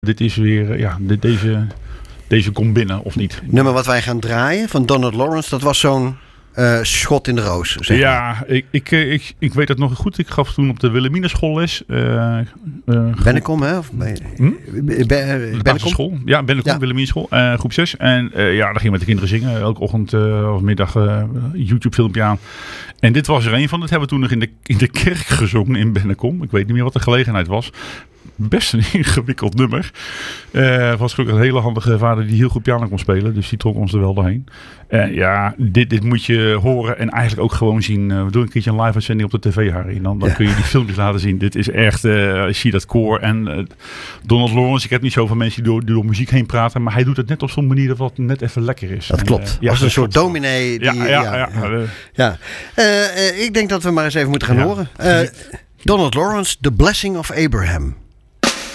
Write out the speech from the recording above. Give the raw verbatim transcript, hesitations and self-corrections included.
Dit is weer, ja, dit, deze, deze komt binnen of niet. Nummer wat wij gaan draaien van Donald Lawrence, dat was zo'n uh, schot in de roos. Zeg ja, maar. ik, ik, ik, ik weet dat nog goed. Ik gaf toen op de Wilhelminenschool les. Uh, uh, Bennekom, hè? Of bij, hm? Be, Be, Bennekom? Ja, Bennekom, ja. Wilhelminenschool, uh, groep zes. En uh, ja, dan ging met de kinderen zingen. Elke ochtend uh, of middag uh, YouTube filmpje aan. En dit was er een van. Dat hebben we toen nog in de, in de kerk gezongen in Bennekom. Ik weet niet meer wat de gelegenheid was. Best een ingewikkeld nummer. Uh, was gelukkig een hele handige vader die heel goed piano kon spelen. Dus die trok ons er wel doorheen. Uh, ja, dit, dit moet je horen en eigenlijk ook gewoon zien. Uh, we doen een keertje een live uitzending op de tv, Harry. En dan, dan ja. kun je die filmpjes laten zien. Dit is echt, uh, ik zie dat koor. En uh, Donald Lawrence, ik heb niet zoveel mensen die door, die door muziek heen praten. Maar hij doet het net op zo'n manier dat het net even lekker is. Dat en, klopt. Uh, ja, Als een dat soort klopt. dominee. Die, ja, ja, ja, ja, ja. ja. ja. Uh, uh, ik denk dat we maar eens even moeten gaan ja. horen. Uh, Donald Lawrence, The Blessing of Abraham.